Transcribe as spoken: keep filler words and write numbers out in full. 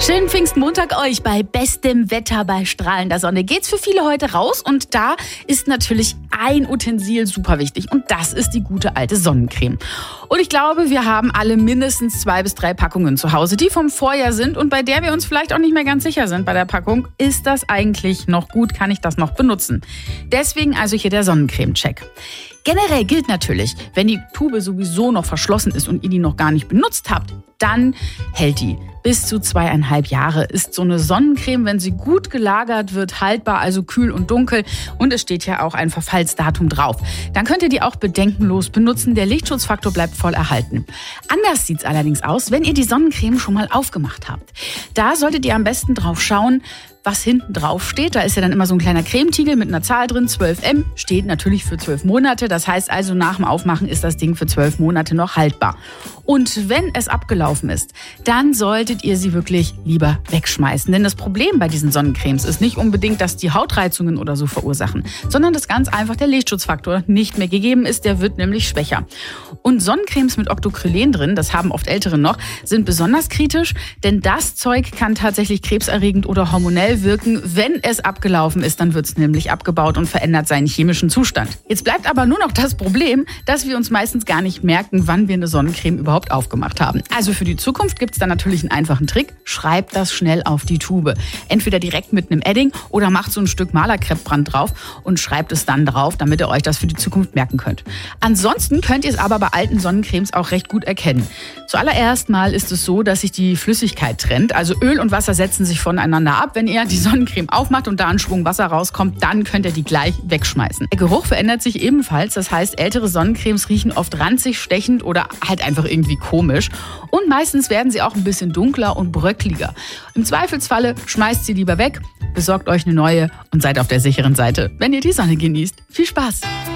Schönen Pfingstmontag euch bei bestem Wetter, bei strahlender Sonne. Geht's für viele heute raus und da ist natürlich ein Utensil super wichtig und das ist die gute alte Sonnencreme. Und ich glaube, wir haben alle mindestens zwei bis drei Packungen zu Hause, die vom Vorjahr sind und bei der wir uns vielleicht auch nicht mehr ganz sicher sind bei der Packung. Ist das eigentlich noch gut? Kann ich das noch benutzen? Deswegen also hier der Sonnencreme-Check. Generell gilt natürlich, wenn die Tube sowieso noch verschlossen ist und ihr die noch gar nicht benutzt habt, dann hält die. Bis zu zweieinhalb Jahre ist so eine Sonnencreme, wenn sie gut gelagert wird, haltbar, also kühl und dunkel. Und es steht ja auch ein Verfallsdatum drauf. Dann könnt ihr die auch bedenkenlos benutzen. Der Lichtschutzfaktor bleibt voll erhalten. Anders sieht's allerdings aus, wenn ihr die Sonnencreme schon mal aufgemacht habt. Da solltet ihr am besten drauf schauen, was hinten drauf steht. Da ist ja dann immer so ein kleiner Cremetiegel mit einer Zahl drin, zwölf Milliliter, steht natürlich für zwölf Monate. Das heißt also, nach dem Aufmachen ist das Ding für zwölf Monate noch haltbar. Und wenn es abgelaufen ist, dann solltet ihr sie wirklich lieber wegschmeißen. Denn das Problem bei diesen Sonnencremes ist nicht unbedingt, dass die Hautreizungen oder so verursachen, sondern dass ganz einfach der Lichtschutzfaktor nicht mehr gegeben ist. Der wird nämlich schwächer. Und Sonnencremes mit Octocrylen drin, das haben oft Ältere noch, sind besonders kritisch, denn das Zeug kann tatsächlich krebserregend oder hormonell wirken. Wenn es abgelaufen ist, dann wird es nämlich abgebaut und verändert seinen chemischen Zustand. Jetzt bleibt aber nur noch das Problem, dass wir uns meistens gar nicht merken, wann wir eine Sonnencreme überhaupt aufgemacht haben. Also für die Zukunft gibt es da natürlich einen einfachen Trick. Schreibt das schnell auf die Tube. Entweder direkt mit einem Edding oder macht so ein Stück Malerkreppbrand drauf und schreibt es dann drauf, damit ihr euch das für die Zukunft merken könnt. Ansonsten könnt ihr es aber bei alten Sonnencremes auch recht gut erkennen. Zuallererst mal ist es so, dass sich die Flüssigkeit trennt. Also Öl und Wasser setzen sich voneinander ab. Wenn ihr die Sonnencreme aufmacht und da ein Schwung Wasser rauskommt, dann könnt ihr die gleich wegschmeißen. Der Geruch verändert sich ebenfalls. Das heißt, ältere Sonnencremes riechen oft ranzig, stechend oder halt einfach irgendwie komisch. Und meistens werden sie auch ein bisschen dunkler und bröckliger. Im Zweifelsfalle schmeißt sie lieber weg, besorgt euch eine neue und seid auf der sicheren Seite, wenn ihr die Sonne genießt. Viel Spaß!